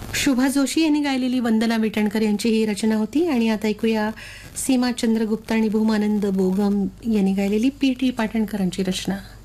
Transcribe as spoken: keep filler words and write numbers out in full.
शुभा जोशी यांनी गायलेली वंदना विटणकर यांची ही रचना होती. आणि आता ऐकूया सीमा चंद्रगुप्त आणि भूमानंद बोगम यांनी गायलेली पी टी पाटणकरांची रचना.